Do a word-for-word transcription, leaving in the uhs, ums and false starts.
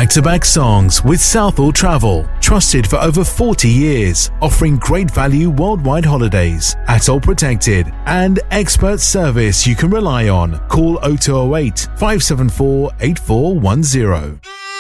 Back-to-back songs with Southall Travel. Trusted for over forty years. Offering great value worldwide holidays. Atoll protected. And expert service you can rely on. Call oh two oh eight, five seven four, eight four one zero.